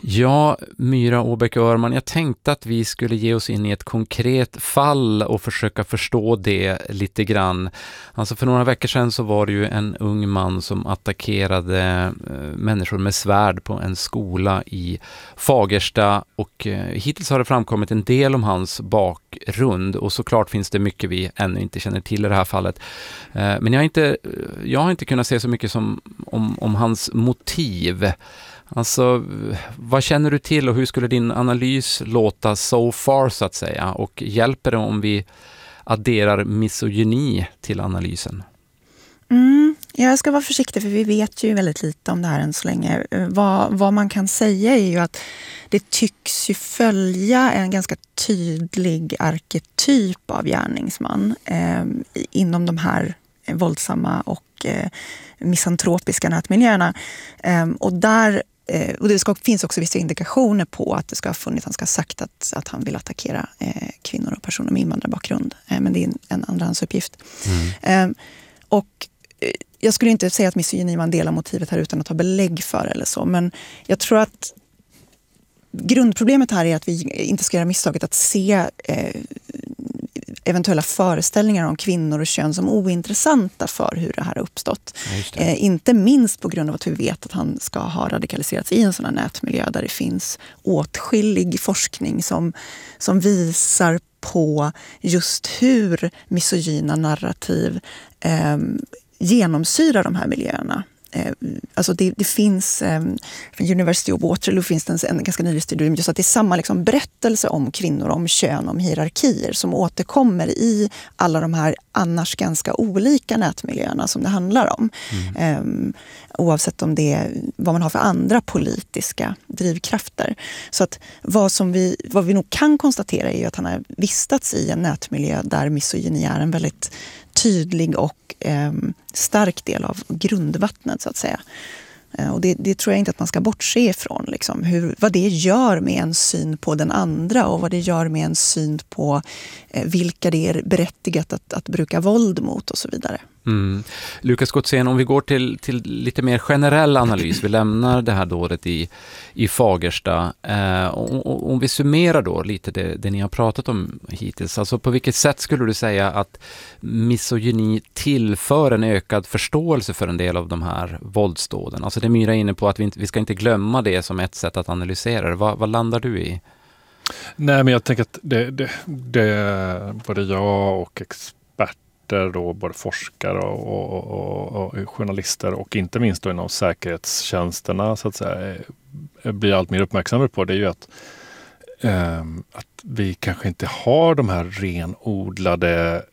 Ja, Myra Åbäck-Öhrman, jag tänkte att vi skulle ge oss in i ett konkret fall och försöka förstå det lite grann. Alltså för några veckor sedan så var det ju en ung man som attackerade människor med svärd på en skola i Fagersta, och hittills har det framkommit en del om hans bakgrund, och såklart finns det mycket vi ännu inte känner till i det här fallet. Men jag har inte kunnat se så mycket som om hans motiv. Alltså, vad känner du till och hur skulle din analys låta so far så att säga? Och hjälper det om vi adderar misogyni till analysen? Jag ska vara försiktig för vi vet ju väldigt lite om det här än så länge. Vad man kan säga är ju att det tycks ju följa en ganska tydlig arketyp av gärningsman inom de här våldsamma och misantropiska nätmiljöerna. Och det finns också vissa indikationer på att det ska ha funnits, han ska ha sagt att han vill attackera kvinnor och personer med invandrarbakgrund. Men det är en andrahandsuppgift. Och jag skulle inte säga att misogyni var en del av motivet här utan att ha belägg för eller så. Men jag tror att grundproblemet här är att vi inte ska göra misstaget att se eventuella föreställningar om kvinnor och kön som ointressanta för hur det här har uppstått. Inte minst på grund av att vi vet att han ska ha radikaliserats i en sån här nätmiljö där det finns åtskillig forskning som visar på just hur misogyna narrativ genomsyrar de här miljöerna. Alltså det finns, från University of Waterloo finns det en ganska nylig studie just att det är samma liksom berättelse om kvinnor, om kön, om hierarkier som återkommer i alla de här annars ganska olika nätmiljöerna som det handlar om. Oavsett om det är vad man har för andra politiska drivkrafter. Så att vad vi nog kan konstatera är ju att han har vistats i en nätmiljö där misogyni är en väldigt tydlig och stark del av grundvattnet så att säga. Och det tror jag inte att man ska bortse ifrån. Liksom, vad det gör med en syn på den andra och vad det gör med en syn på vilka det är berättigat att bruka våld mot och så vidare. Lukas Gotzén, om vi går till lite mer generell analys, vi lämnar det här dådet i Fagersta, om vi summerar då lite det ni har pratat om hittills, alltså på vilket sätt skulle du säga att misogyni tillför en ökad förståelse för en del av de här våldsdåden? Alltså det Myra är inne på att vi ska inte glömma det som ett sätt att analysera det. Vad landar du i? Nej, men jag tänker att det både jag och då, både forskare och journalister och inte minst då inom säkerhetstjänsterna så att säga, blir allt mer uppmärksamma på, det är ju att vi kanske inte har de här renodlade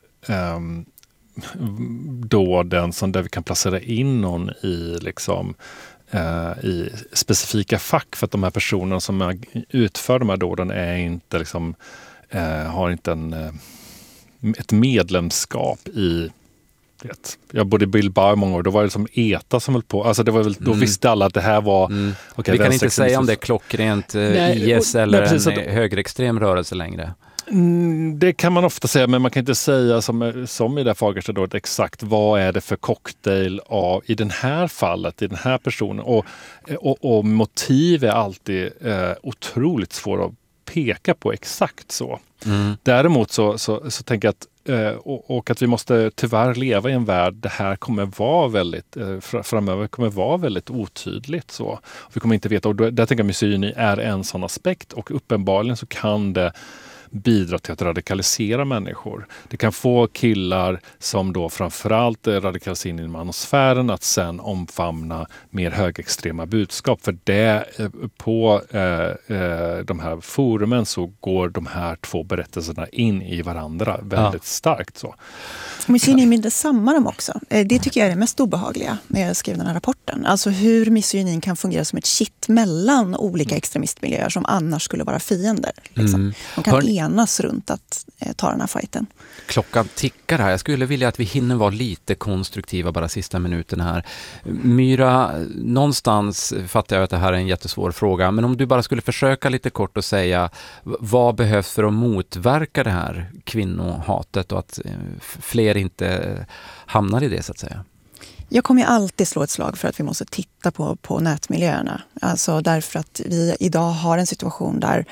dåden som där vi kan placera in någon i liksom i specifika fack, för att de här personerna som utför de här dåden är inte liksom har inte ett medlemskap i, jag bodde i Bilbao många år, då var det som ETA som höll på, alltså det var väl, då visste alla att det här var vi kan inte säga om det är klockrent IS eller en högerextrem rörelse längre. Det kan man ofta säga, men man kan inte säga som i det Fagersta då, exakt vad är det för cocktail av i det här fallet, i den här personen, och motiv är alltid otroligt svårt att peka på exakt så. Däremot så tänker jag att och att vi måste tyvärr leva i en värld det här kommer vara väldigt framöver kommer vara väldigt otydligt så. Vi kommer inte veta, och där tänker jag misogyni är en sån aspekt, och uppenbarligen så kan det bidra till att radikalisera människor. Det kan få killar som då framförallt radikaliseras in i manosfären att sen omfamna mer högextrema budskap. För det på de här forumen så går de här två berättelserna in i varandra väldigt starkt så. Misogyni är mindre samma dem också. Det tycker jag är det mest obehagliga när jag skrev den här rapporten. Alltså hur misogynin kan fungera som ett kitt mellan olika extremistmiljöer som annars skulle vara fiender. Liksom. De kan enas runt att ta den här fighten. Klockan tickar här. Jag skulle vilja att vi hinner vara lite konstruktiva bara sista minuten här. Myra, någonstans fattar jag att det här är en jättesvår fråga, men om du bara skulle försöka lite kort och säga vad behövs för att motverka det här kvinnohatet och att fler inte hamnar i det så att säga? Jag kommer ju alltid slå ett slag för att vi måste titta på nätmiljöerna. Alltså därför att vi idag har en situation där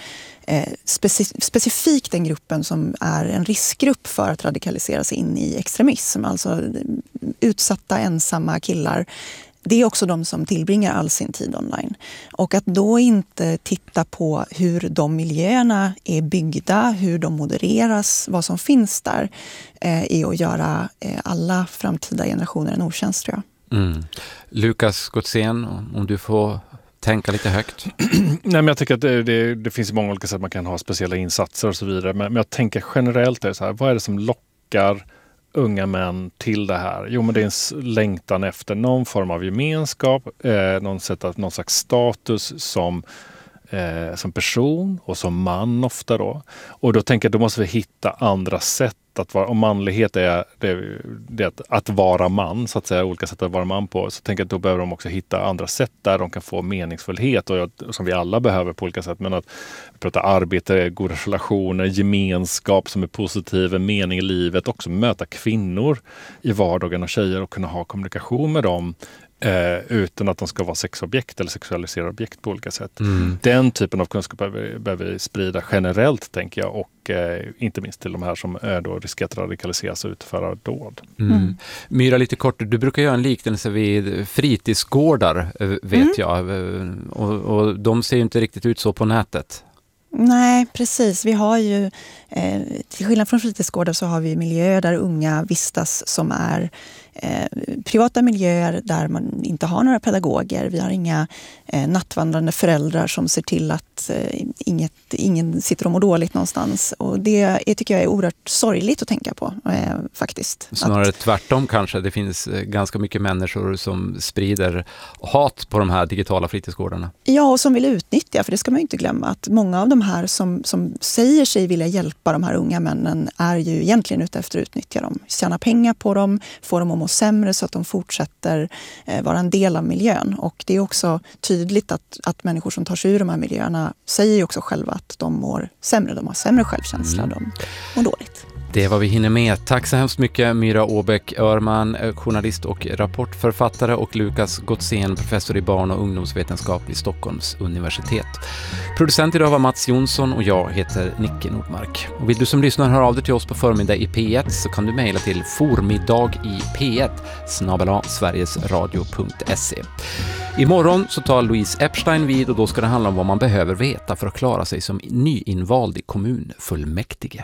specifikt den gruppen som är en riskgrupp för att radikaliseras in i extremism, alltså utsatta ensamma killar, det är också de som tillbringar all sin tid online. Och att då inte titta på hur de miljöerna är byggda, hur de modereras, vad som finns där, är att göra alla framtida generationer en otjänst, tror jag. Mm. Lukas Gotzén, om du får tänka lite högt. Nej, men jag tycker att det finns många olika sätt man kan ha speciella insatser och så vidare. Men jag tänker generellt är det så här, vad är det som lockar unga män till det här? Jo, men det är en längtan efter någon form av gemenskap, någon slags status som person och som man ofta då. Och då tänker jag, då måste vi hitta andra sätt att vara, om manlighet är att vara man, så att säga, olika sätt att vara man på, så tänker jag att då behöver de också hitta andra sätt där de kan få meningsfullhet, och som vi alla behöver på olika sätt, men att prata arbete, goda relationer, gemenskap som är positiv, en mening i livet, också möta kvinnor i vardagen och tjejer och kunna ha kommunikation med dem utan att de ska vara sexobjekt eller sexualiserade objekt på olika sätt. Den typen av kunskap behöver vi sprida generellt, tänker jag, och inte minst till de här som då riskerar att radikaliseras och utföra dåd. Myra, lite kort, du brukar göra en liknelse vid fritidsgårdar, vet jag, och de ser ju inte riktigt ut så på nätet. Nej, precis. Vi har ju, till skillnad från fritidsgårdar, så har vi miljöer där unga vistas som är privata miljöer där man inte har några pedagoger. Vi har inga nattvandrande föräldrar som ser till att ingen sitter och mår dåligt någonstans. Och det tycker jag är oerhört sorgligt att tänka på, faktiskt. Snarare tvärtom kanske. Det finns ganska mycket människor som sprider hat på de här digitala fritidsgårdarna. Ja, och som vill utnyttja, för det ska man ju inte glömma, att många av de här som säger sig vilja hjälpa de här unga männen är ju egentligen ute efter att utnyttja dem. Tjäna pengar på dem, få dem att må sämre så att de fortsätter vara en del av miljön. Och det är också tydligt att människor som tar sig ur de här miljöerna säger ju också själva att de mår sämre, de har sämre självkänsla, de mår dåligt. Det är vad vi hinner med. Tack så hemskt mycket Myra Åbäck-Öhrman, journalist och rapportförfattare, och Lukas Gotzén, professor i barn- och ungdomsvetenskap vid Stockholms universitet. Producent idag var Mats Jonsson och jag heter Nicke Nordmark. Och vill du som lyssnar höra av dig till oss på förmiddag i P1, så kan du mejla till formidagip1@sverigesradio.se. Imorgon så tar Louise Epstein vid, och då ska det handla om vad man behöver veta för att klara sig som nyinvald i kommunfullmäktige.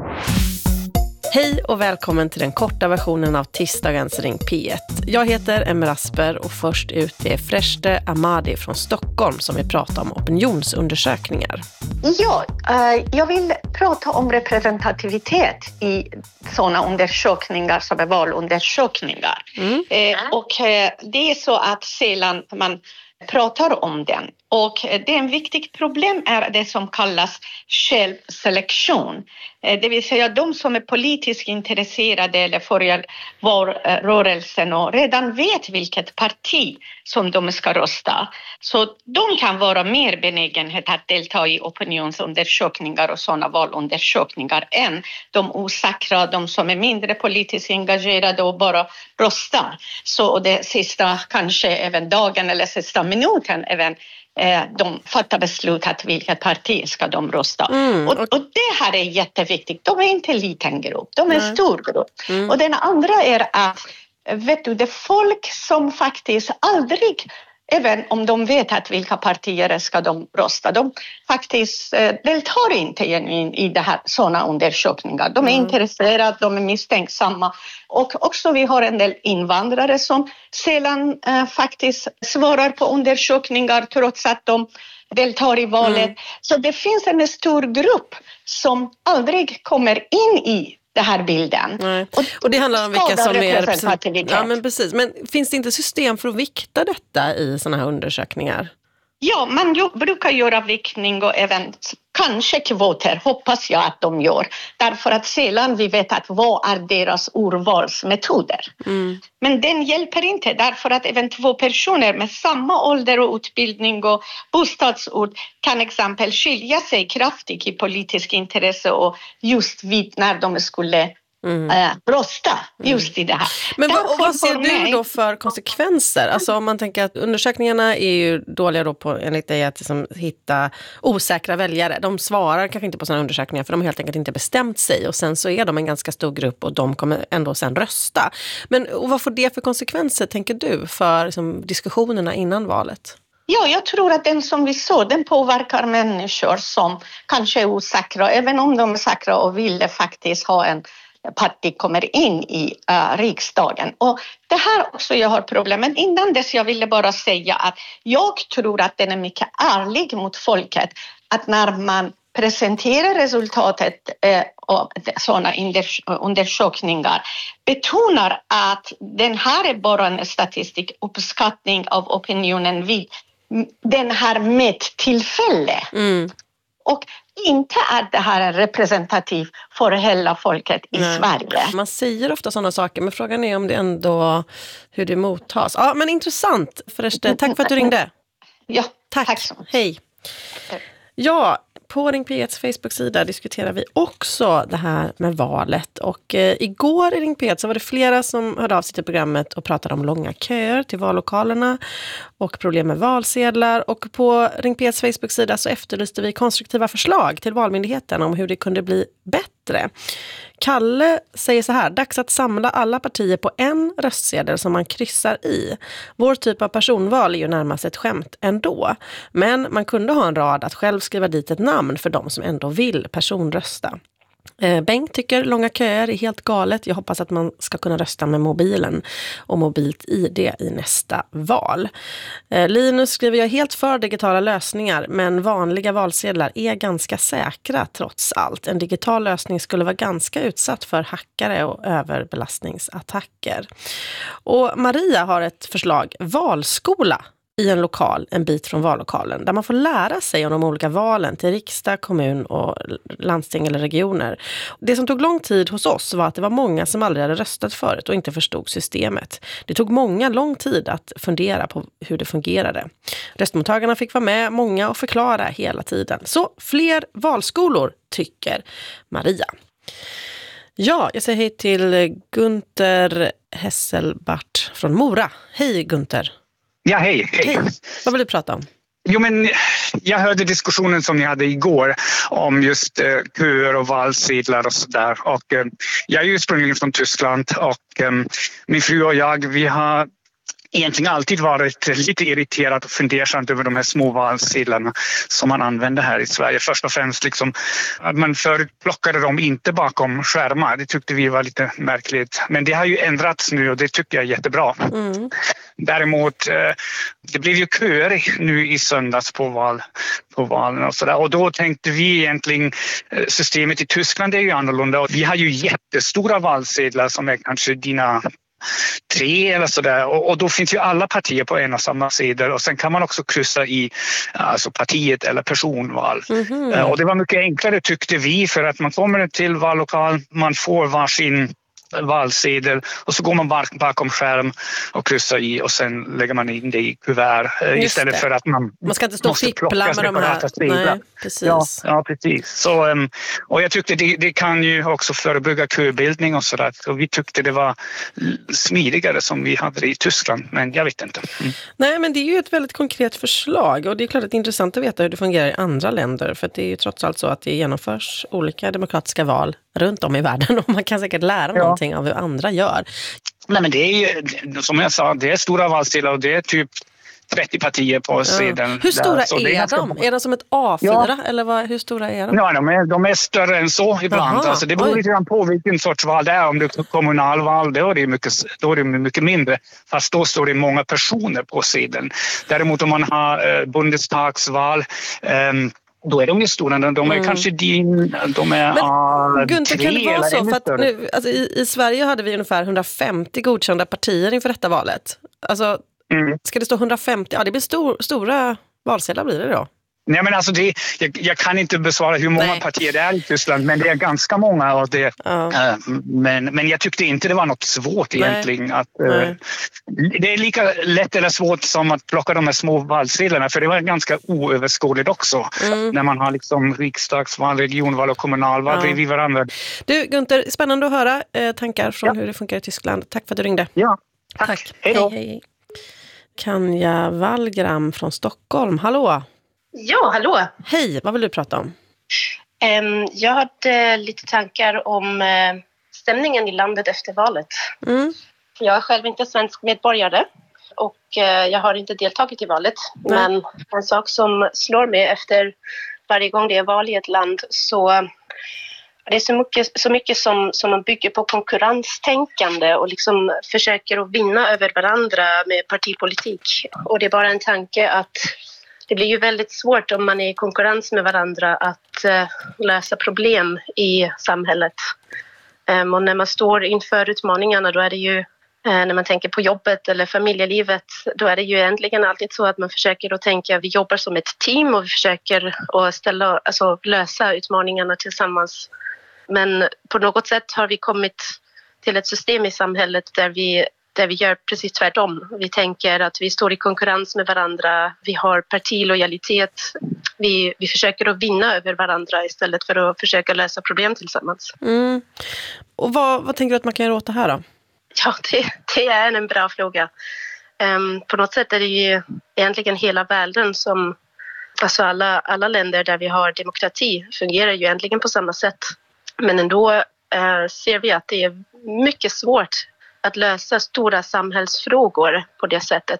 Hej och välkommen till den korta versionen av tisdagens Ring P1. Jag heter Emma Rasper och först ut är Freshte Ahmadi från Stockholm som vill prata om opinionsundersökningar. Ja, jag vill prata om representativitet i sådana undersökningar som är valundersökningar. Och det är så att sällan man pratar om den. Och det är en viktigt problem är det som kallas självselektion. Det vill säga de som är politiskt intresserade eller följer rörelsen och redan vet vilket parti som de ska rösta. Så de kan vara mer benägenhet att delta i opinionsundersökningar och sådana valundersökningar än de osäkra, de som är mindre politiskt engagerade och bara röstar. Så det sista kanske även dagen eller sista minuten även de fattar beslut att vilket parti ska de rösta. Och det här är jätteviktigt. De är inte en liten grupp, de är en stor grupp. Och den andra är att det är folk som faktiskt aldrig, även om de vet att vilka partier ska de rösta, de faktiskt deltar inte i det här, sådana undersökningar. De är intresserade, de är misstänksamma. Och också vi har en del invandrare som sällan faktiskt svarar på undersökningar trots att de deltar i valet. Så det finns en stor grupp som aldrig kommer in i den här bilden. Och det handlar om vilka som är representativitet. Ja, men precis. Men finns det inte system för att vikta detta i sådana här undersökningar? Ja, man brukar göra viktning och även kanske kvoter, hoppas jag att de gör. Därför att sällan vi vet att vad är deras urvalsmetoder. Men den hjälper inte, därför att även två personer med samma ålder och utbildning och bostadsort kan exempel skilja sig kraftigt i politisk intresse och just vid när de skulle rösta just i det här. Men vad ser du då för konsekvenser? Alltså om man tänker att undersökningarna är ju dåliga då på, enligt dig, att liksom hitta osäkra väljare. De svarar kanske inte på sådana undersökningar för de har helt enkelt inte bestämt sig, och sen så är de en ganska stor grupp och de kommer ändå sen rösta. Men och vad får det för konsekvenser, tänker du, för liksom, diskussionerna innan valet? Ja, jag tror att den som vi såg, den påverkar människor som kanske är osäkra, även om de är säkra och vill faktiskt ha en parti kommer in i riksdagen. Och det här också jag har problem. Men innan dess jag ville bara säga att jag tror att den är mycket ärlig mot folket. Att när man presenterar resultatet av sådana undersökningar betonar att den här är bara en statistik uppskattning av opinionen vid den här mättillfälle. Och inte att det här är representativt för hela folket i Sverige. Man säger ofta sådana saker, men frågan är om det ändå, hur det mottas. Ja, men intressant förresten. Tack för att du ringde. Ja, tack så mycket. Hej. Ja, på Ring P1s Facebook-sida diskuterar vi också det här med valet. Och igår i Ring P1 så var det flera som hörde av sig till programmet och pratade om långa köer till vallokalerna och problem med valsedlar. Och på Ring P1s Facebook-sida så efterlyste vi konstruktiva förslag till Valmyndigheten om hur det kunde bli bättre. Kalle säger så här: dags att samla alla partier på en röstsedel som man kryssar i. Vår typ av personval är ju närmast ett skämt ändå. Men man kunde ha en rad att själv skriva dit ett namn för de som ändå vill personrösta. Bengt tycker långa köer är helt galet. Jag hoppas att man ska kunna rösta med mobilen och mobilt ID i nästa val. Linus skriver: jag är helt för digitala lösningar, men vanliga valsedlar är ganska säkra trots allt. En digital lösning skulle vara ganska utsatt för hackare och överbelastningsattacker. Och Maria har ett förslag: valskola i en lokal en bit från vallokalen, där man får lära sig om de olika valen till riksdag, kommun och landsting eller regioner. Det som tog lång tid hos oss var att det var många som aldrig hade röstat förut och inte förstod systemet. Det tog många lång tid att fundera på hur det fungerade. Röstmottagarna fick vara med många och förklara hela tiden. Så fler valskolor, tycker Maria. Ja, jag säger hej till Gunther Hesselbart från Mora. Hej Gunther. Ja, hej. Vad vill du prata om? Jo, men jag hörde diskussionen som ni hade igår om just köer och valsedlar och sådär. Och jag är ursprungligen från Tyskland och min fru och jag, vi har egentligen alltid varit lite irriterad och fundersamt över de här små valsedlarna som man använder här i Sverige. Först och främst liksom, att man förut plockade dem inte bakom skärmar. Det tyckte vi var lite märkligt. Men det har ju ändrats nu och det tycker jag är jättebra. Däremot, det blev ju köer nu i söndags på valen och sådär. Och då tänkte vi egentligen, systemet i Tyskland är ju annorlunda. Och vi har ju jättestora valsedlar som är kanske dina 3 eller sådär, och då finns ju alla partier på en och samma sida, och sen kan man också kryssa i alltså partiet eller personval. Och det var mycket enklare tyckte vi, för att man kommer till vallokal, man får varsin valsedel och så går man bakom skärm och kryssar i och sen lägger man in det i kuvert istället för att man ska inte stå och fippla med de här. Nej, precis. Ja, precis. Så, och jag tyckte det kan ju också förebygga köbildning och sådär. Så vi tyckte det var smidigare som vi hade i Tyskland, men jag vet inte. Nej, men det är ju ett väldigt konkret förslag, och det är klart att det är intressant att veta hur det fungerar i andra länder, för det är ju trots allt så att det genomförs olika demokratiska val runt om i världen, och man kan säkert lära någonting av hur andra gör. Nej, men det är ju, som jag sa, det är stora valsedlar och det är typ 30 partier på sedeln. Hur stora är de? Är de som ett A4 eller hur stora är de? Ja, de är större än så ibland. Alltså, det beror lite grann på vilken sorts val det är. Om det är kommunalval, då är det mycket mindre. Fast då står det många personer på sedeln. Däremot om man har Bundestagsval, då är de ju stora. De är kanske Men Gunther, kan det vara så? För att nu, alltså, i Sverige hade vi ungefär 150 godkända partier inför detta valet. Alltså, ska det stå 150? Ja, det blir stora valsedlar blir det då. Nej, men alltså jag kan inte besvara hur många partier det är i Tyskland, men det är ganska många av det. Ja. Men jag tyckte inte det var något svårt egentligen. Det är lika lätt eller svårt som att plocka de här små valsedlarna, för det var ganska oöverskådligt också. När man har liksom riksdagsval, regionval och kommunalval bredvid varandra. Du Gunther, spännande att höra tankar från hur det funkar i Tyskland. Tack för att du ringde. Ja, tack. Hej då. Hej. Kanja Wallgram från Stockholm, hallå! Ja, hallå! Hej, vad vill du prata om? Jag hade lite tankar om stämningen i landet efter valet. Jag är själv inte svensk medborgare och jag har inte deltagit i valet. Men en sak som slår mig efter varje gång det är val i ett land, så det är så mycket som man bygger på konkurrenstänkande och liksom försöker att vinna över varandra med partipolitik. Och det är bara en tanke att det blir ju väldigt svårt om man är i konkurrens med varandra att lösa problem i samhället. Och när man står inför utmaningarna, då är det ju, när man tänker på jobbet eller familjelivet, då är det ju egentligen alltid så att man försöker att tänka, vi jobbar som ett team och vi försöker att lösa utmaningarna tillsammans. Men på något sätt har vi kommit till ett system i samhället där vi gör precis tvärtom. Vi tänker att vi står i konkurrens med varandra, vi har partilojalitet, vi försöker att vinna över varandra istället för att försöka lösa problem tillsammans. Och vad tänker du att man kan göra åt det här då? Ja, det är en bra fråga. På något sätt är det ju egentligen hela världen som, alltså alla länder där vi har demokrati fungerar ju egentligen på samma sätt. Men ändå ser vi att det är mycket svårt att lösa stora samhällsfrågor på det sättet.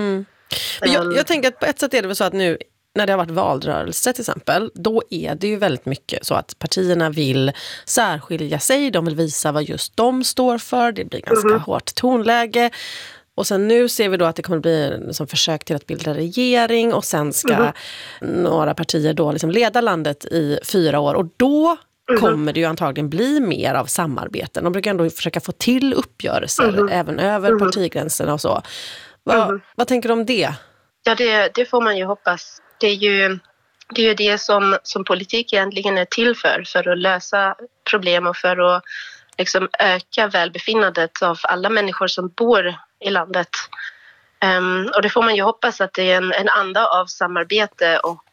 Jag tänker att på ett sätt är det väl så att nu när det har varit valrörelse till exempel, då är det ju väldigt mycket så att partierna vill särskilja sig, de vill visa vad just de står för, det blir ganska hårt tonläge. Och sen nu ser vi då att det kommer bli en försök till att bilda regering och sen ska några partier då liksom leda landet i 4 år och då kommer det ju antagligen bli mer av samarbeten. De brukar ändå försöka få till uppgörelser även över partigränserna och så. Vad tänker du om det? Ja, det får man ju hoppas. Det är ju det som politik egentligen är till för att lösa problem och för att liksom öka välbefinnandet av alla människor som bor i landet. Och det får man ju hoppas att det är en anda av samarbete och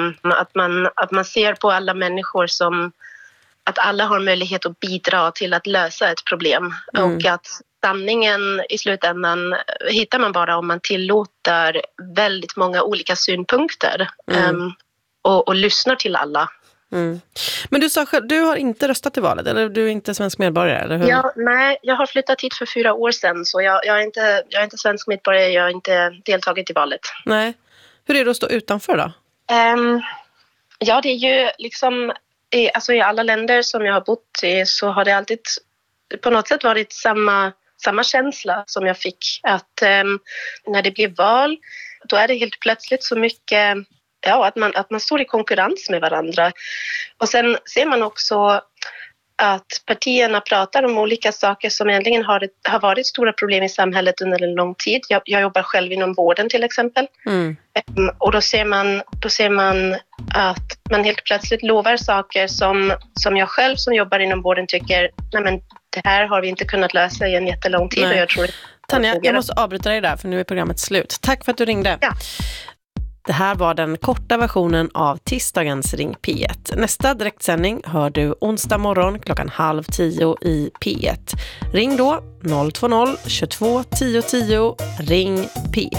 att man ser på alla människor som att alla har möjlighet att bidra till att lösa ett problem. Och att sanningen i slutändan hittar man bara om man tillåter väldigt många olika synpunkter och lyssnar till alla. Men du sa själv, du har inte röstat i valet, eller du är inte svensk medborgare, eller hur? Ja, nej, jag har flyttat hit för 4 år sedan, så jag är inte svensk medborgare, jag har inte deltagit i valet. Nej. Hur är det att stå utanför då? Ja, det är ju liksom, i alla länder som jag har bott i så har det alltid på något sätt varit samma känsla som jag fick. Att när det blir val, då är det helt plötsligt så mycket, att man står i konkurrens med varandra. Och sen ser man också att partierna pratar om olika saker som egentligen har varit stora problem i samhället under en lång tid. Jag jobbar själv inom vården till exempel. Och då ser man att man helt plötsligt lovar saker som jag själv som jobbar inom vården tycker, nej men det här har vi inte kunnat lösa i en jättelång tid. Och jag tror Tanja, jag måste avbryta dig där för nu är programmet slut. Tack för att du ringde. Ja. Det här var den korta versionen av tisdagens Ring P1. Nästa direktsändning hör du onsdag morgon 9:30 i P1. Ring då 020 22 10 10. Ring P1.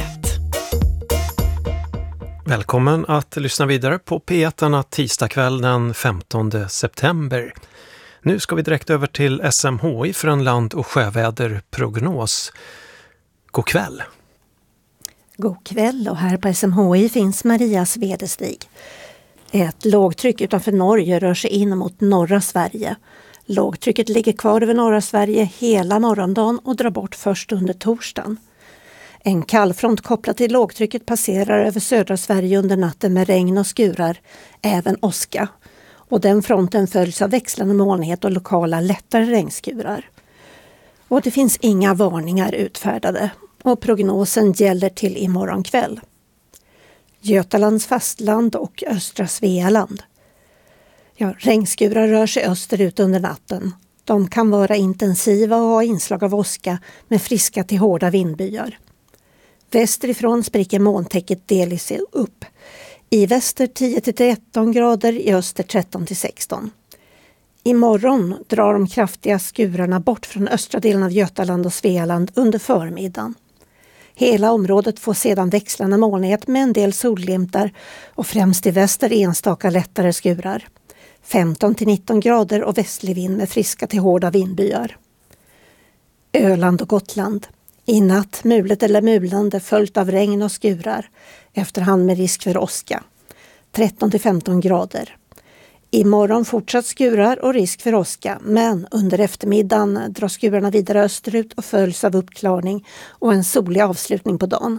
Välkommen att lyssna vidare på P1 denna tisdagkväll den 15 september. Nu ska vi direkt över till SMHI för en land- och sjöväderprognos. God kväll! God kväll, och här på SMHI finns Maria Svedestig. Ett lågtryck utanför Norge rör sig in mot norra Sverige. Lågtrycket ligger kvar över norra Sverige hela morgondagen och drar bort först under torsdagen. En kallfront kopplad till lågtrycket passerar över södra Sverige under natten med regn och skurar, även åska. Och den fronten följs av växlande molnighet och lokala lättare regnskurar. Och det finns inga varningar utfärdade. Och prognosen gäller till imorgon kväll. Götalands fastland och östra Svealand. Regnskurar rör sig österut under natten. De kan vara intensiva och ha inslag av åska med friska till hårda vindbyar. Västerifrån spricker molntäcket delvis upp. I väster 10-13 grader, i öster 13-16. Imorgon drar de kraftiga skurarna bort från östra delen av Götaland och Svealand under förmiddagen. Hela området får sedan växlande molnighet med en del solglimtar och främst i väster enstaka lättare skurar. 15-19 grader och västlig vind med friska till hårda vindbyar. Öland och Gotland. I natt mulet eller mulande följt av regn och skurar. Efterhand med risk för åska. 13-15 grader. Imorgon fortsatt skurar och risk för åska, men under eftermiddagen drar skurarna vidare österut och följs av uppklarning och en solig avslutning på dagen.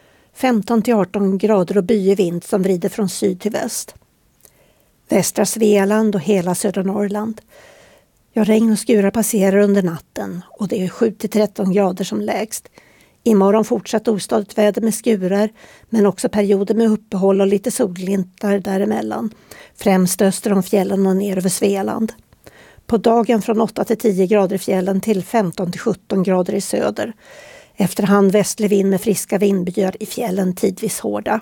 15-18 grader och byig vind som vrider från syd till väst. Västra Svealand och hela södra Norrland. Regn och skurar passerar under natten och det är 7-13 grader som lägst. Imorgon fortsatt ostadigt väder med skurar, men också perioder med uppehåll och lite solglintar däremellan. Främst öster om fjällen och ner över Svealand. På dagen från 8-10 grader i fjällen till 15-17 grader i söder. Efterhand västlig vind med friska vindbyar i fjällen tidvis hårda.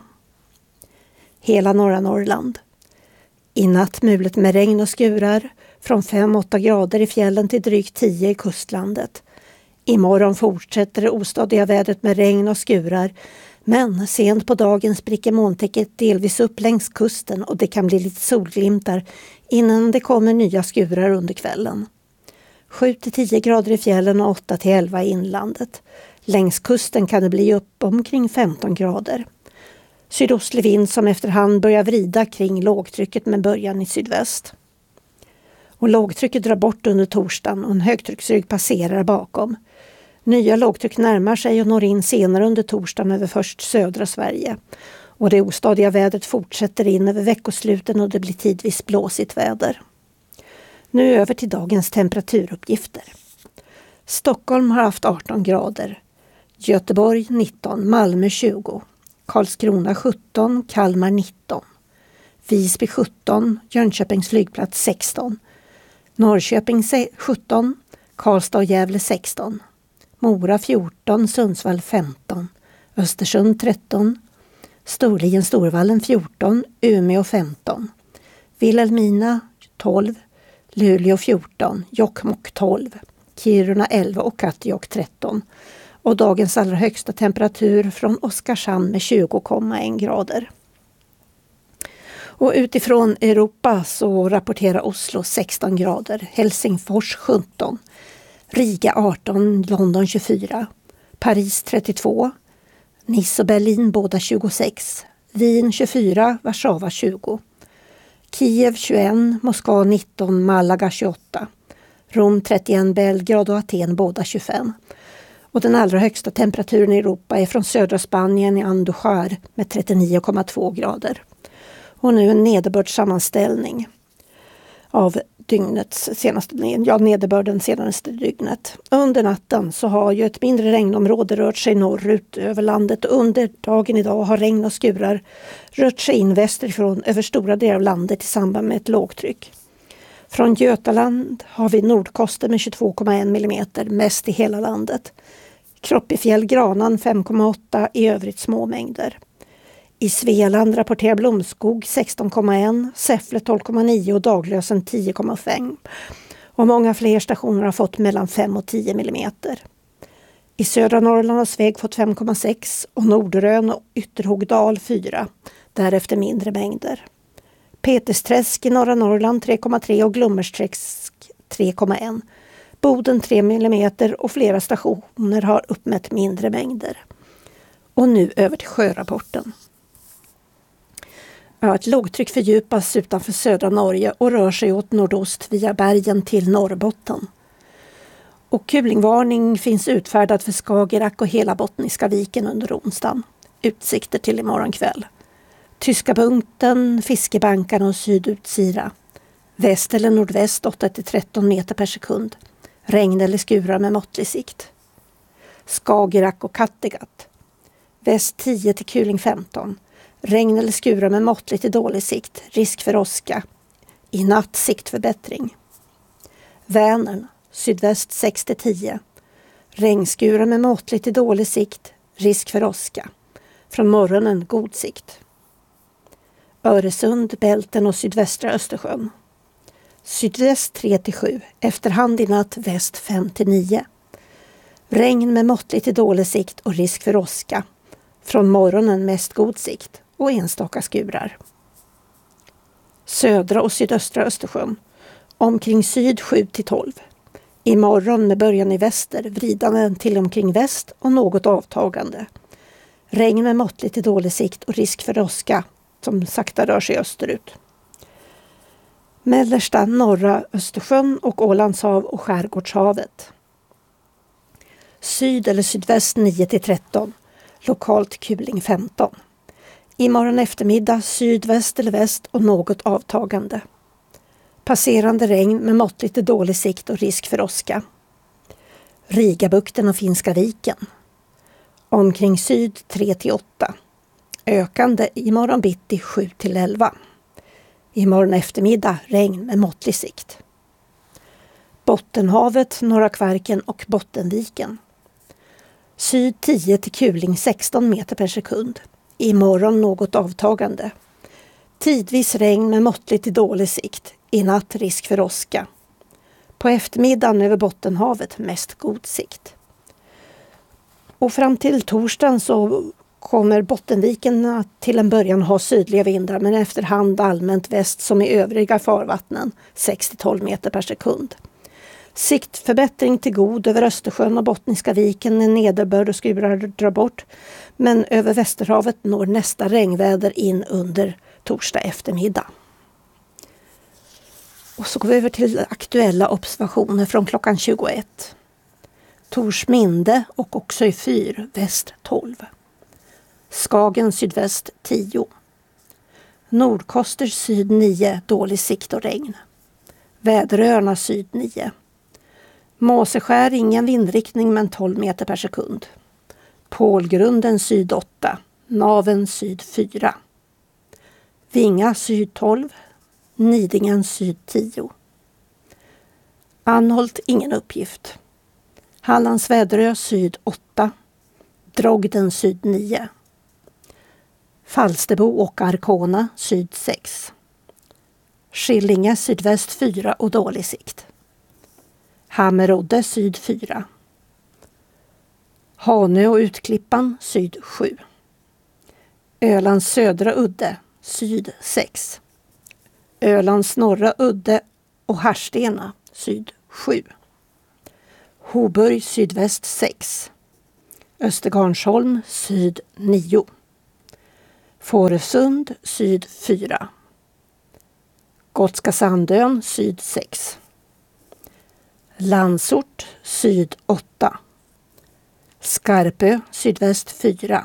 Hela norra Norrland. I natt mulet med regn och skurar, från 5-8 grader i fjällen till drygt 10 i kustlandet. Imorgon fortsätter det ostadiga vädret med regn och skurar, men sent på dagen spricker molntäcket delvis upp längs kusten och det kan bli lite solglimtar innan det kommer nya skurar under kvällen. 7-10 grader i fjällen och 8-11 i inlandet. Längs kusten kan det bli upp omkring 15 grader. Sydostlig vind som efterhand börjar vrida kring lågtrycket med början i sydväst. Och lågtrycket drar bort under torsdagen och en högtrycksrygg passerar bakom. Nya lågtryck närmar sig och når in senare under torsdagen över först södra Sverige. Och det ostadiga vädret fortsätter in över veckosluten och det blir tidvis blåsigt väder. Nu över till dagens temperaturuppgifter. Stockholm har haft 18 grader. Göteborg 19, Malmö 20. Karlskrona 17, Kalmar 19. Visby 17, Jönköpings flygplats 16. Norrköping 17, Karlstad och Gävle 16. Mora 14, Sundsvall 15. Östersund 13. Storlien Storvallen 14, Umeå 15. Vilhelmina 12, Luleå 14, Jokkmokk 12. Kiruna 11 och Kattejock 13. Och dagens allra högsta temperatur från Oskarshamn med 20,1 grader. Och utifrån Europa så rapporterar Oslo 16 grader, Helsingfors 17, Riga 18, London 24, Paris 32, Nice och Berlin båda 26, Wien 24, Warszawa 20, Kiev 21, Moskva 19, Malaga 28, Rom 31, Belgrad och Aten båda 25. Och den allra högsta temperaturen i Europa är från södra Spanien i Andújar med 39,2 grader. Och nu en nederbördssammanställning av nederbörden senaste dygnet. Under natten så har ju ett mindre regnområde rört sig norrut över landet. Under dagen idag har regn och skurar rört sig in västerifrån över stora delar av landet i samband med ett lågtryck. Från Götaland har vi nordkosten med 22,1 mm, mest i hela landet. Kroppefjäll, Granan 5,8, i övrigt små mängder. I Svealand rapporterar Blomskog 16,1, Säffle 12,9 och Daglösen 10,5. Och många fler stationer har fått mellan 5 och 10 mm. I södra Norrland har Sveg fått 5,6 och Norderön och Ytterhogdal 4, därefter mindre mängder. Petersträsk i norra Norrland 3,3 och Glommersträsk 3,1. Boden 3 mm och flera stationer har uppmätt mindre mängder. Och nu över till sjörapporten. Ett lågtryck fördjupas utanför södra Norge och rör sig åt nordost via bergen till Norrbotten. Och kulingvarning finns utfärdad för Skagerrak och hela Bottniska viken under onsdagen. Utsikter till imorgon kväll. Tyska bukten, Fiskebankarna och Sydutsira. Väst eller nordväst 8-13 meter per sekund. Regn eller skurar med måttlig sikt. Skagerrak och Kattegatt. Väst 10 till kuling 15. Regn eller skurar med måttligt till dålig sikt, risk för åska. I natt siktförbättring. Vänern, sydväst 6-10. Regnskurar med måttligt till dålig sikt, risk för åska. Från morgonen god sikt. Öresund, Bälten och sydvästra Östersjön. Sydväst 3-7, efterhand i natt väst 5-9. Regn med måttligt till dålig sikt och risk för åska. Från morgonen mest god sikt och enstaka skurar. Södra och sydöstra Östersjön. Omkring syd 7-12. Imorgon med början i väster, vridande till omkring väst och något avtagande. Regn med måttligt till dålig sikt och risk för åska som sakta rör sig österut. Mellersta norra Östersjön och Ålandshav och Skärgårdshavet. Syd eller sydväst 9-13. Lokalt kuling 15. Imorgon eftermiddag sydväst eller väst och något avtagande. Passerande regn med måttligt till dålig sikt och risk för åska. Rigabukten och Finska viken. Omkring syd 3-8. Ökande imorgon bitti 7-11. Imorgon eftermiddag regn med måttlig sikt. Bottenhavet, Norra Kvarken och Bottenviken. Syd 10 till kuling 16 meter per sekund. Imorgon något avtagande. Tidvis regn med måttligt till dålig sikt. I natt risk för åska. På eftermiddagen över Bottenhavet mest god sikt. Och fram till torsdagen så kommer Bottenviken till en början ha sydliga vindar men efterhand allmänt väst som i övriga farvattnen 6-12 meter per sekund. Siktförbättring till god över Östersjön och Bottniska viken när nederbörd och skurar drar bort. Men över Västerhavet når nästa regnväder in under torsdag eftermiddag. Och så går vi över till aktuella observationer från klockan 21. Torsminde och också i fyr väst 12. Skagen sydväst 10. Nordkoster syd 9, dålig sikt och regn. Väderöarna syd 9. Måseskär ingen vindriktning men 12 meter per sekund. Pålgrunden syd 8, naven syd 4. Vinga syd 12, Nidingen syd 10. Anholt ingen uppgift. Hallands Väderö syd 8, Drogden syd 9. Falsterbo och Arkona syd 6. Skillinge sydväst 4 och dålig sikt. Hammerodde syd 4. Hanö och Utklippan syd 7. Ölands södra udde syd 6. Ölands norra udde och Harstena syd 7. Hoburg sydväst 6. Östergarnsholm syd 9. Fårösund syd 4. Gotska Sandön syd 6. Landsort syd 8. Skarpö sydväst 4.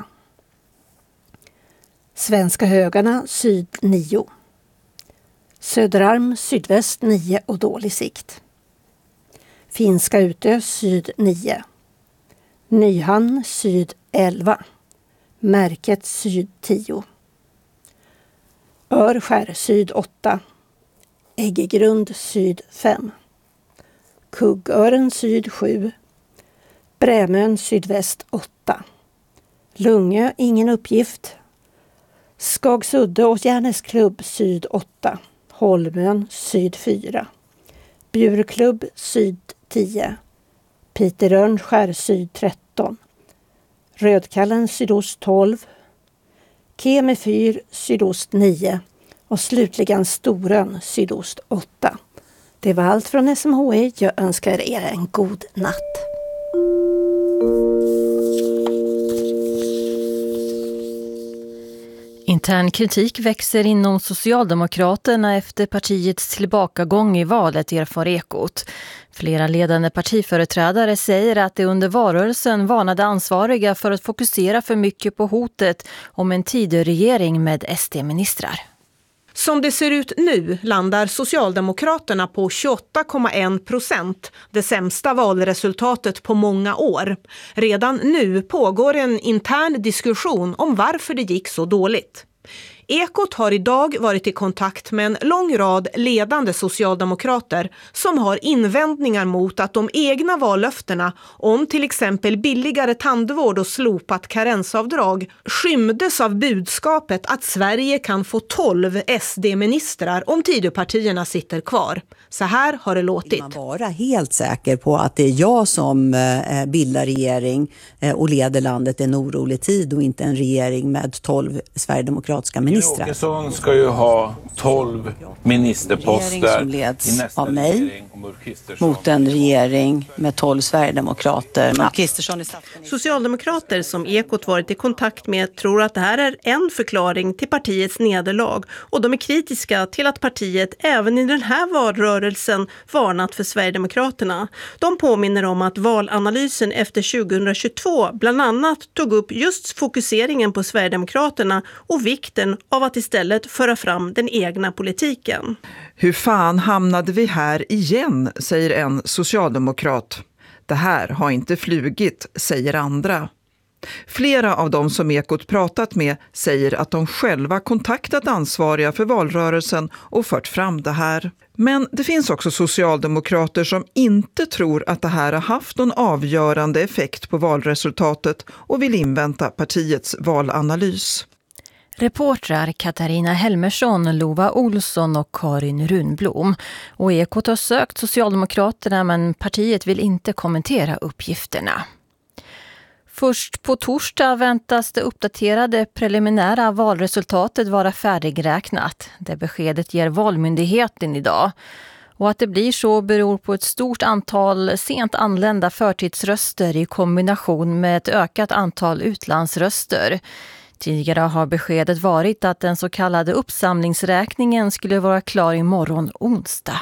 Svenska Högarna syd 9. Söderarm sydväst 9 och dålig sikt. Finska Utö syd 9. Nyhamn syd 11. Märket syd 10. Örskär syd 8. Äggegrund syd 5. Kuggören syd 7. Brämön sydväst 8. Lungö ingen uppgift. Skagsudde och Järnäsklubb syd 8. Holmön syd 4. Bjurklubb syd 10. Piterörnskär syd 13. Rödkallen sydost 12. Kemefyr sydost 9. Och slutligen Storön sydost 8. Det var allt från SMHI. Jag önskar er en god natt. Intern kritik växer inom Socialdemokraterna efter partiets tillbakagång i valet, erfar Ekot. Flera ledande partiföreträdare säger att det under valrörelsen varnade ansvariga för att fokusera för mycket på hotet om en Tidöregering med SD-ministrar. Som det ser ut nu landar Socialdemokraterna på 28,1%, det sämsta valresultatet på många år. Redan nu pågår en intern diskussion om varför det gick så dåligt. Ekot har idag varit i kontakt med en lång rad ledande socialdemokrater som har invändningar mot att de egna vallöftena om till exempel billigare tandvård och slopat karensavdrag skymdes av budskapet att Sverige kan få 12 SD-ministrar om Tidöpartierna sitter kvar. Så här har det låtit. Man vara helt säker på att det är jag som bildar regering och leder landet en orolig tid och inte en regering med 12 sverigedemokratiska ministrar. Åkesson ska ju ha 12 ministerposter som leds av mig mot en regering med 12 sverigedemokrater. Socialdemokrater som Ekot varit i kontakt med tror att det här är en förklaring till partiets nederlag och de är kritiska till att partiet även i den här valrörelsen varnat för Sverigedemokraterna. De påminner om att valanalysen efter 2022 bland annat tog upp just fokuseringen på Sverigedemokraterna och vikten av att istället föra fram den egna politiken. Hur fan hamnade vi här igen, säger en socialdemokrat. Det här har inte flugit, säger andra. Flera av dem som Ekot pratat med säger att de själva kontaktat ansvariga för valrörelsen och fört fram det här. Men det finns också socialdemokrater som inte tror att det här har haft någon avgörande effekt på valresultatet och vill invänta partiets valanalys. Reportrar Katarina Helmersson, Lova Olsson och Karin Runblom. Och Ekot har sökt Socialdemokraterna men partiet vill inte kommentera uppgifterna. Först på torsdag väntas det uppdaterade preliminära valresultatet vara färdigräknat. Det beskedet ger Valmyndigheten idag. Och att det blir så beror på ett stort antal sent anlända förtidsröster i kombination med ett ökat antal utlandsröster. Tidigare har beskedet varit att den så kallade uppsamlingsräkningen skulle vara klar imorgon onsdag.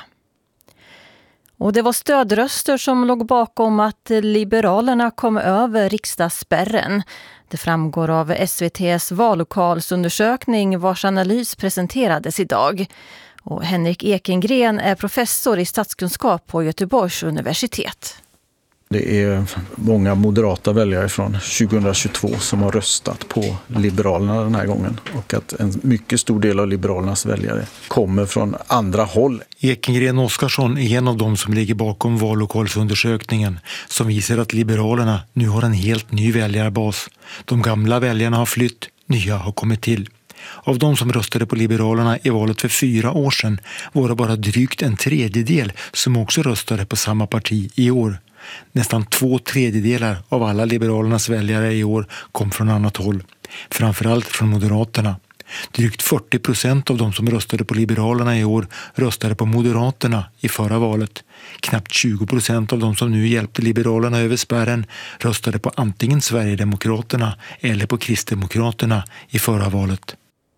Och det var stödröster som låg bakom att Liberalerna kom över riksdagsspärren. Det framgår av SVT:s vallokalsundersökning vars analys presenterades idag. Och Henrik Ekengren är professor i statskunskap på Göteborgs universitet. Det är många moderata väljare från 2022 som har röstat på Liberalerna den här gången. Och att en mycket stor del av Liberalernas väljare kommer från andra håll. Ekengren Oskarsson är en av dem som ligger bakom vallokalsundersökningen som visar att Liberalerna nu har en helt ny väljarbas. De gamla väljarna har flytt, nya har kommit till. Av de som röstade på Liberalerna i valet för 4 år sedan var det bara drygt en tredjedel som också röstade på samma parti i år. Nästan 2/3 av alla Liberalernas väljare i år kom från annat håll, framförallt från Moderaterna. Drygt 40% av de som röstade på Liberalerna i år röstade på Moderaterna i förra valet. Knappt 20% av de som nu hjälpte Liberalerna över spärren röstade på antingen Sverigedemokraterna eller på Kristdemokraterna i förra valet.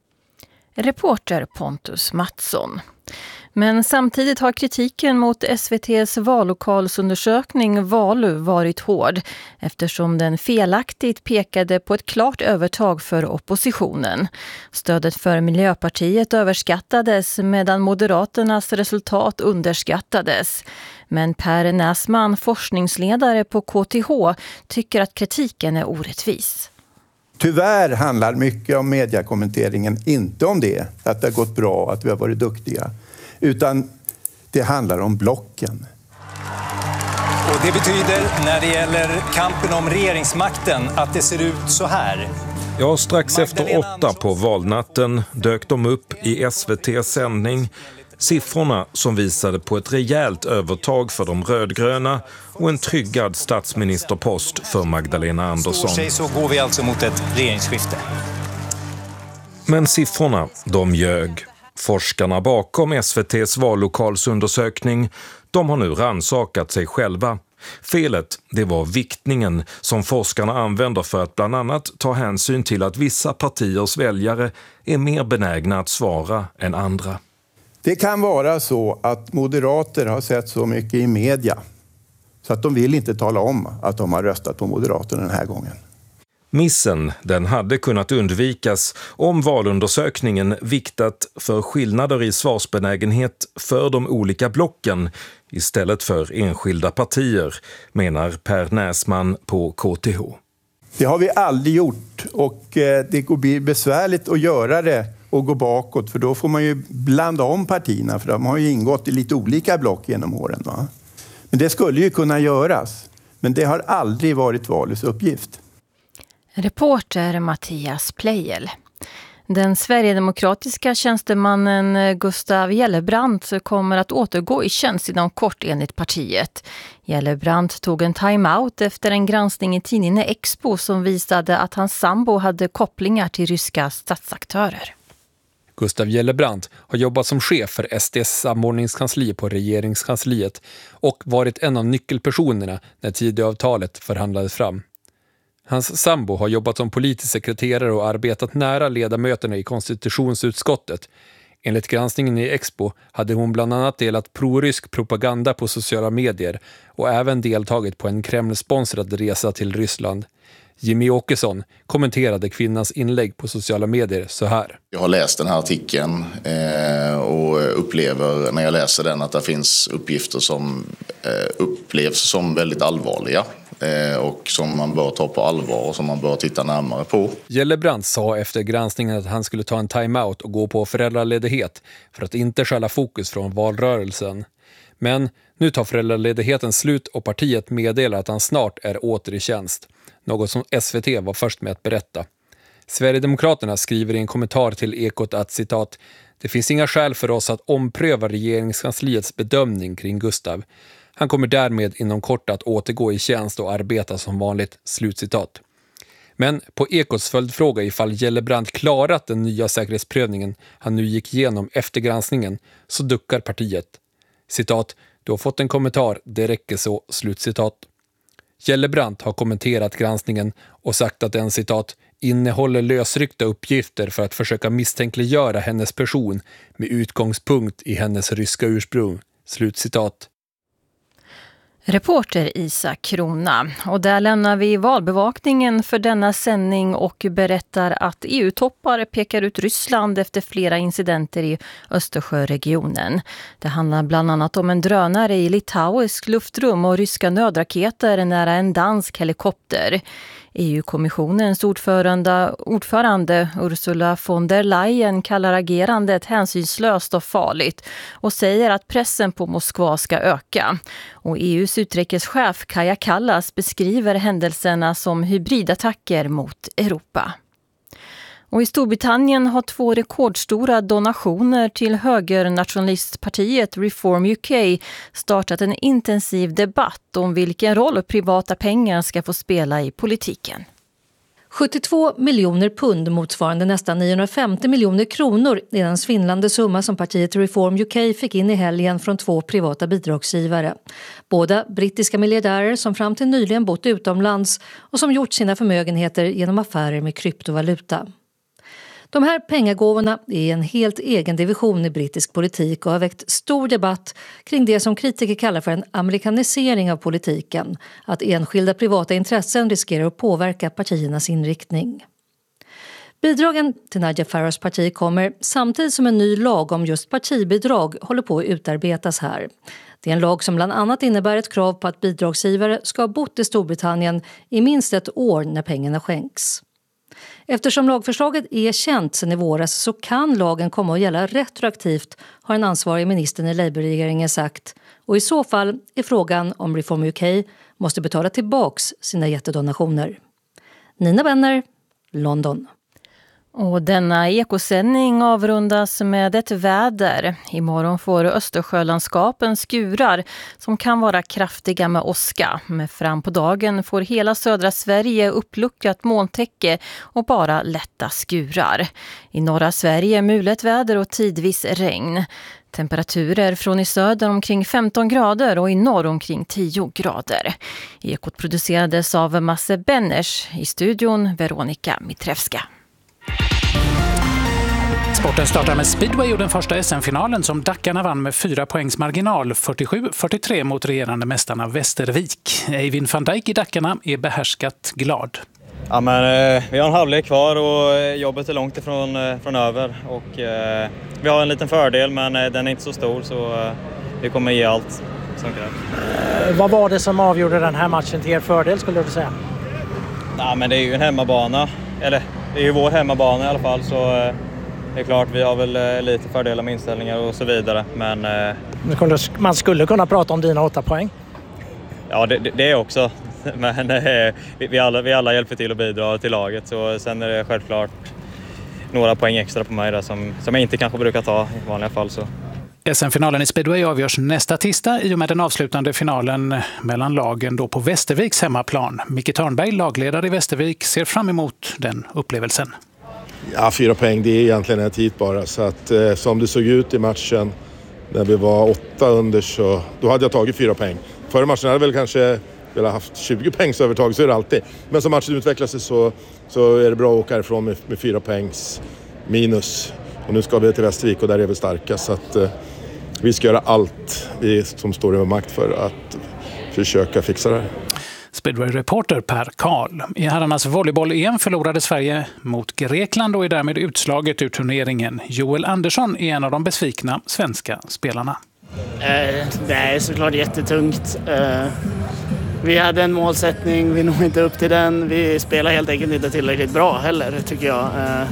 Reporter Pontus Mattsson. Men samtidigt har kritiken mot SVT:s vallokalsundersökning Valu varit hård eftersom den felaktigt pekade på ett klart övertag för oppositionen. Stödet för Miljöpartiet överskattades medan Moderaternas resultat underskattades. Men Per Näsman, forskningsledare på KTH, tycker att kritiken är orättvis. Tyvärr handlar mycket om mediekommenteringen inte om det, att det har gått bra, att vi har varit duktiga. Utan det handlar om blocken. Och det betyder när det gäller kampen om regeringsmakten att det ser ut så här. Ja, strax efter 8 på valnatten dök de upp i SVT:s sändning. Siffrorna som visade på ett rejält övertag för de rödgröna och en tryggad statsministerpost för Magdalena Andersson. Så går vi alltså mot ett regeringsskifte. Men siffrorna, de ljög. Forskarna bakom SVT:s vallokalsundersökning, de har nu rannsakat sig själva. Felet, det var viktningen som forskarna använder för att bland annat ta hänsyn till att vissa partiers väljare är mer benägna att svara än andra. Det kan vara så att moderater har sett så mycket i media så att de vill inte tala om att de har röstat på Moderaterna den här gången. Missen, den hade kunnat undvikas om valundersökningen viktat för skillnader i svarsbenägenhet för de olika blocken istället för enskilda partier, menar Per Näsman på KTH. Det har vi aldrig gjort och det blir besvärligt att göra det och gå bakåt, för då får man ju blanda om partierna, för de har ju ingått i lite olika block genom åren. Va? Men det skulle ju kunna göras, men det har aldrig varit valets uppgift. Reporter Mattias Pleijel. Den sverigedemokratiska tjänstemannen Gustav Gellebrand kommer att återgå i tjänst inom kort enligt partiet. Gellebrand tog en timeout efter en granskning i tidningen Expo som visade att hans sambo hade kopplingar till ryska statsaktörer. Gustav Gellebrand har jobbat som chef för SDs samordningskansli på regeringskansliet och varit en av nyckelpersonerna när Tidöavtalet förhandlades fram. Hans sambo har jobbat som politisk sekreterare och arbetat nära ledamöterna i konstitutionsutskottet. Enligt granskningen i Expo hade hon bland annat delat prorysk propaganda på sociala medier och även deltagit på en Kreml-sponsrad resa till Ryssland. Jimmy Åkesson kommenterade kvinnans inlägg på sociala medier så här. Jag har läst den här artikeln och upplever när jag läser den att det finns uppgifter som upplevs som väldigt allvarliga och som man bör ta på allvar och som man bör titta närmare på. Gellebrand sa efter granskningen att han skulle ta en timeout och gå på föräldraledighet för att inte stjäla fokus från valrörelsen. Men nu tar föräldraledigheten slut och partiet meddelar att han snart är åter i tjänst. Något som SVT var först med att berätta. Sverigedemokraterna skriver i en kommentar till Ekot att citat, det finns inga skäl för oss att ompröva regeringskansliets bedömning kring Gustav. Han kommer därmed inom kort att återgå i tjänst och arbeta som vanligt, slutcitat. Men på Ekots följdfråga ifall Gellebrand klarat den nya säkerhetsprövningen han nu gick igenom efter granskningen så duckar partiet. Citat, du har fått en kommentar, det räcker så, slutcitat. Gellebrand har kommenterat granskningen och sagt att den citat innehåller lösryckta uppgifter för att försöka misstänkliggöra hennes person med utgångspunkt i hennes ryska ursprung, slutcitat. Reporter Isak Krona. Och där lämnar vi valbevakningen för denna sändning och berättar att EU-toppar pekar ut Ryssland efter flera incidenter i Östersjöregionen. Det handlar bland annat om en drönare i litauisk luftrum och ryska nödraketer nära en dansk helikopter. EU-kommissionens ordförande Ursula von der Leyen kallar agerandet hänsynslöst och farligt och säger att pressen på Moskva ska öka. Och EUs utrikeschef Kaja Kallas beskriver händelserna som hybridattacker mot Europa. Och i Storbritannien har 2 rekordstora donationer till högernationalistpartiet Reform UK startat en intensiv debatt om vilken roll privata pengar ska få spela i politiken. 72 miljoner pund motsvarande nästan 950 miljoner kronor är den svindlande summa som partiet Reform UK fick in i helgen från 2 privata bidragsgivare. Båda brittiska miljardärer som fram till nyligen bott utomlands och som gjort sina förmögenheter genom affärer med kryptovaluta. De här pengagåvorna är en helt egen division i brittisk politik och har väckt stor debatt kring det som kritiker kallar för en amerikanisering av politiken. Att enskilda privata intressen riskerar att påverka partiernas inriktning. Bidragen till Nigel Farage parti kommer samtidigt som en ny lag om just partibidrag håller på att utarbetas här. Det är en lag som bland annat innebär ett krav på att bidragsgivare ska ha bott i Storbritannien i minst ett år när pengarna skänks. Eftersom lagförslaget är känt sedan i våras så kan lagen komma att gälla retroaktivt, har en ansvarig minister i Labour-regeringen sagt. Och i så fall är frågan om Reform UK måste betala tillbaks sina jättedonationer. Nina Benner, London. Och denna ekosändning avrundas med ett väder. Imorgon får Östersjölandskapen skurar som kan vara kraftiga med åska. Men fram på dagen får hela södra Sverige uppluckrat molntäcke och bara lätta skurar. I norra Sverige mulet väder och tidvis regn. Temperaturer från i söder omkring 15 grader och i norr omkring 10 grader. Ekot producerades av Masse Benners, i studion Veronika Mitrevska. Sporten startar med speedway och den första SM-finalen som Dackarna vann med 4 poängs marginal, 47-43 mot regerande mästarna Västervik. Eivind van Dijk i Dackarna är behärskat glad. Ja, men, vi har en halvlek kvar och jobbet är långt ifrån över. Och, vi har en liten fördel men den är inte så stor så vi kommer ge allt som krävs. Vad var det som avgjorde den här matchen till er fördel skulle du säga? Ja, men det är ju en hemmabana, eller det är ju vår hemmabana i alla fall så Det är klart, vi har väl lite fördelar med inställningar och så vidare. Men man skulle kunna prata om dina 8 poäng. Ja, det är också. Men vi alla hjälper till att bidra till laget. Så sen är det självklart några poäng extra på mig där som jag inte kanske brukar ta i vanliga fall. Så. SM-finalen i speedway avgörs nästa tisdag i och med den avslutande finalen mellan lagen då på Västerviks hemmaplan. Micke Törnberg, lagledare i Västervik, ser fram emot den upplevelsen. Ja, 4 poäng, det är egentligen ett hit bara. Så att som det såg ut i matchen när vi var 8 under, så då hade jag tagit 4 poäng. Före matchen hade jag väl kanske velat haft 20 poängs övertag, så är det alltid. Men som matchen utvecklar sig så är det bra att åka ifrån med 4 poängs minus. Och nu ska vi till Västervik och där är vi starka, så att vi ska göra allt vi som står över makt för att försöka fixa det här. Speedway-reporter Per Karl. I herrarnas volleyboll-EM förlorade Sverige mot Grekland och är därmed utslaget ur turneringen. Joel Andersson är en av de besvikna svenska spelarna. Det är såklart jättetungt. Vi hade en målsättning, vi når inte upp till den. Vi spelar helt enkelt inte tillräckligt bra heller, tycker jag.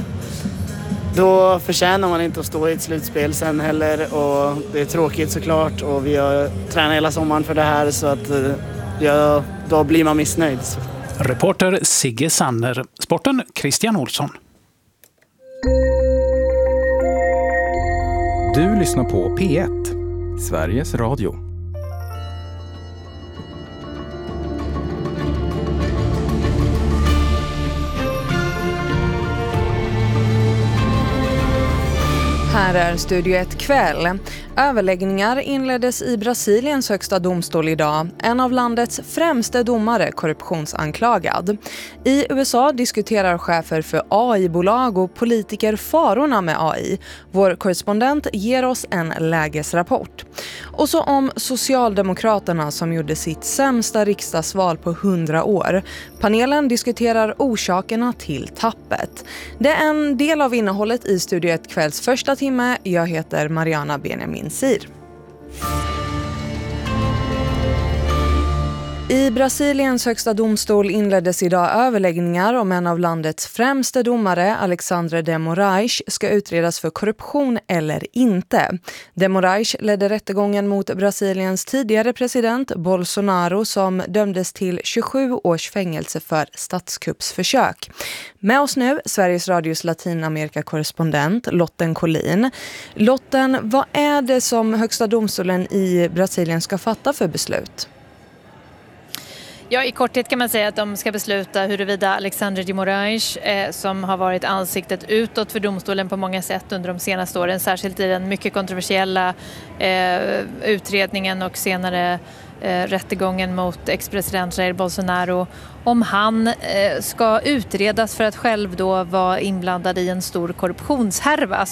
Då förtjänar man inte att stå i ett slutspel sen heller, och det är tråkigt såklart, och vi har tränat hela sommaren för det här, så att då blir man missnöjd. Reporter Sigge Sanner. Sporten Christian Olsson. Du lyssnar på P1, Sveriges Radio. Här är Studio 1 kväll. Överläggningar inleddes i Brasiliens högsta domstol idag. En av landets främsta domare korruptionsanklagad. I USA diskuterar chefer för AI-bolag och politiker farorna med AI. Vår korrespondent ger oss en lägesrapport. Och så om Socialdemokraterna som gjorde sitt sämsta riksdagsval på 100 år. Panelen diskuterar orsakerna till tappet. Det är en del av innehållet i Studio 1 kvälls första timme. Jag heter Mariana Benjamin Sir. I Brasiliens högsta domstol inleddes idag överläggningar om en av landets främsta domare, Alexandre de Moraes, ska utredas för korruption eller inte. De Moraes ledde rättegången mot Brasiliens tidigare president Bolsonaro som dömdes till 27 års fängelse för statskuppsförsök. Med oss nu Sveriges Radios Latinamerika-korrespondent Lotten Collin. Lotten, vad är det som högsta domstolen i Brasilien ska fatta för beslut? Ja, i korthet kan man säga att de ska besluta huruvida Alexandre de Moraes, som har varit ansiktet utåt för domstolen på många sätt under de senaste åren, särskilt i den mycket kontroversiella utredningen och senare rättegången mot ex-president Jair Bolsonaro, om han ska utredas för att själv då vara inblandad i en stor korruptionshärva